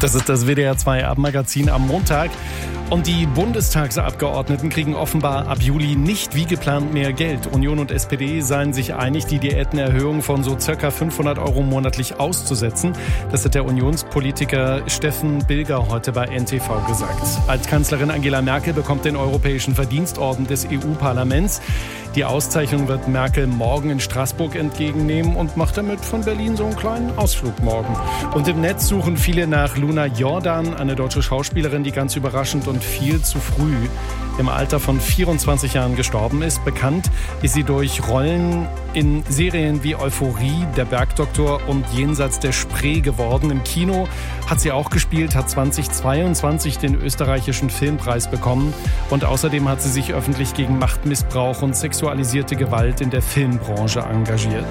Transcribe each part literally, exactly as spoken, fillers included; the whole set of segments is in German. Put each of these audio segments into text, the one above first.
Das ist das W D R zwei Abendmagazin am Montag. Und die Bundestagsabgeordneten kriegen offenbar ab Juli nicht wie geplant mehr Geld. Union und S P D seien sich einig, die Diätenerhöhung von so circa fünfhundert Euro monatlich auszusetzen. Das hat der Unionspolitiker Steffen Bilger heute bei N T V gesagt. Altkanzlerin Angela Merkel bekommt den Europäischen Verdienstorden des E U-Parlaments. Die Auszeichnung wird Merkel morgen in Straßburg entgegennehmen und macht damit von Berlin so einen kleinen Ausflug morgen. Und im Netz suchen viele nach Luna Jordan, eine deutsche Schauspielerin, die ganz überraschend und viel zu früh im Alter von vierundzwanzig Jahren gestorben ist. Bekannt ist sie durch Rollen in Serien wie Euphorie, Der Bergdoktor und Jenseits der Spree geworden. Im Kino hat sie auch gespielt, hat zweitausendzweiundzwanzig den österreichischen Filmpreis bekommen. Und außerdem hat sie sich öffentlich gegen Machtmissbrauch und sexualisierte Gewalt in der Filmbranche engagiert.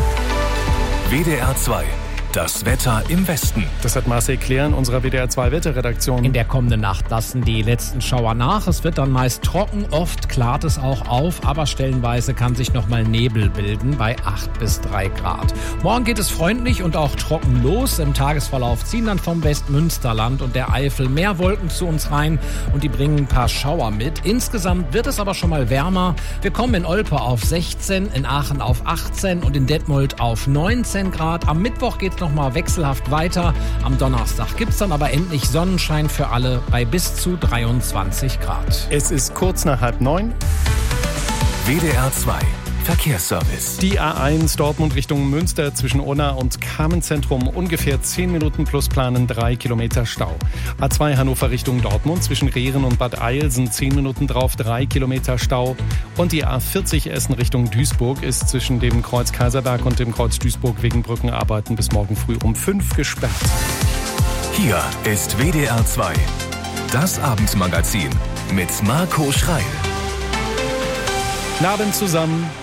W D R zwei. Das Wetter im Westen. Das hat Marcel Claire in unserer W D R zwei Wetterredaktion. In der kommenden Nacht lassen die letzten Schauer nach. Es wird dann meist trocken, oft klart es auch auf, aber stellenweise kann sich nochmal Nebel bilden bei acht bis drei Grad. Morgen geht es freundlich und auch trocken los. Im Tagesverlauf ziehen dann vom Westmünsterland und der Eifel mehr Wolken zu uns rein und die bringen ein paar Schauer mit. Insgesamt wird es aber schon mal wärmer. Wir kommen in Olpe auf sechzehn, in Aachen auf achtzehn und in Detmold auf neunzehn Grad. Am Mittwoch geht es nochmal wechselhaft weiter. Am Donnerstag gibt es dann aber endlich Sonnenschein für alle bei bis zu dreiundzwanzig Grad. Es ist kurz nach halb neun. W D R zwei Verkehrsservice. Die A eins Dortmund Richtung Münster zwischen Unna und Kamenz-Zentrum ungefähr zehn Minuten plus planen, drei Kilometer Stau. A zwei Hannover Richtung Dortmund zwischen Rehren und Bad Eilsen zehn Minuten drauf, drei Kilometer Stau. Und die A vierzig Essen Richtung Duisburg ist zwischen dem Kreuz Kaiserberg und dem Kreuz Duisburg wegen Brückenarbeiten bis morgen früh um fünf gesperrt. Hier ist W D R zwei. Das Abendmagazin mit Marco Schreil. Guten Abend zusammen.